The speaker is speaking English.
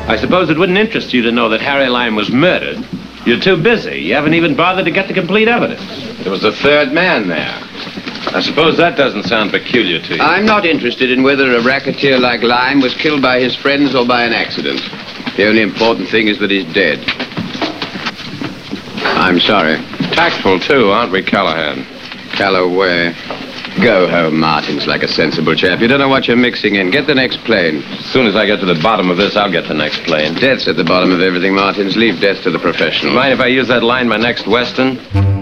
I suppose it wouldn't interest you to know that Harry Lime was murdered. You're too busy. You haven't even bothered to get the complete evidence. There was a third man there. I suppose that doesn't sound peculiar to you. I'm not interested in whether a racketeer like Lime was killed by his friends or by an accident. The only important thing is that he's dead. I'm sorry. Tactful, too, aren't we, Callahan? Calloway. Go home, Martin's like a sensible chap. You don't know what you're mixing in. Get the next plane. As soon as I get to the bottom of this, I'll get the next plane. Death's at the bottom of everything, Martins. Leave death to the professionals. Mind if I use that line in my next Western?